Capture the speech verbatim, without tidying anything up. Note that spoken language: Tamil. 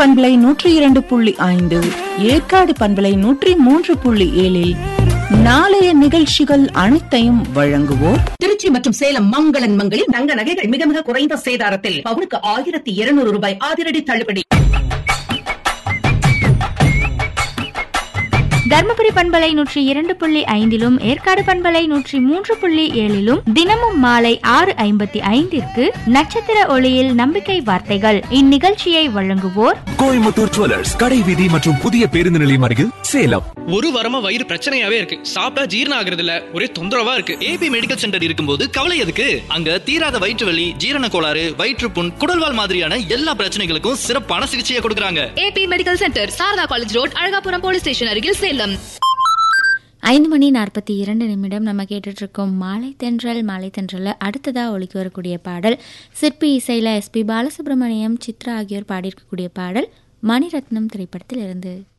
பண்பலை நூற்றி இரண்டு புள்ளி ஐந்து, ஏற்காடு பண்பலை நூற்றி மூன்று புள்ளி ஏழில் நாளைய நிகழ்ச்சிகள் அனைத்தையும் வழங்குவோர் திருச்சி மற்றும் சேலம் மங்களன் மங்களில் தங்க நகைகள் மிக மிக குறைந்த சேதாரத்தில் பவுனுக்கு ஆயிரத்தி இருநூறு ரூபாய் அதிரடி தள்ளுபடி. தர்மபுரி பண்பலை நூற்றி இரண்டு புள்ளி ஐந்திலும் ஏற்காடு பண்பலை நூற்றி மூன்று புள்ளி ஏழிலும் தினமும் மாலை ஆறு ஐம்பத்தி ஐந்திற்கு நட்சத்திர ஒளியில் நம்பிக்கை வார்த்தைகள். இந்நிகழ்ச்சியை வழங்குவோர் கோயம்புத்தூர் ஜுவல்லர்ஸ், கடை வீதி மற்றும் புதிய பேருந்து நிலையம் அருகில் சேலம். ஒரு வாரமா வயிறு பிரச்சனையாவே இருக்கு, சாப்பிட்டா ஜீரணம் ஆகுறது இல்ல, ஒரே தொந்தரவா இருக்கு. ஏபி மெடிக்கல் சென்டர் இருக்கும்போது கவலை எதுக்கு? அங்க தீராத வயிற்று வலி, ஜீரண கோளாறு, வயிற்றுப்புண், குடல்வால் மாதிரியான எல்லா பிரச்சனைகளுக்கும் சிறப்பான சிகிச்சையை கொடுக்கறாங்க. AB medical centre, Saradha college road, Alagapuram police station அருகில் சேலம். ஐந்து மணி நாற்பத்தி இரண்டு நிமிடம் நம்ம கேட்டுட்டு இருக்கோம் மாலை தென்றல். மாலை தென்றல்ல அடுத்ததா ஒலிக்கு வரக்கூடிய பாடல் சிற்பி இசையில எஸ் பி பாலசுப்ரமணியம், சித்ரா ஆகியோர் பாடியிருக்கக்கூடிய பாடல் மணிரத்னம் திரைப்படத்தில் இருந்து.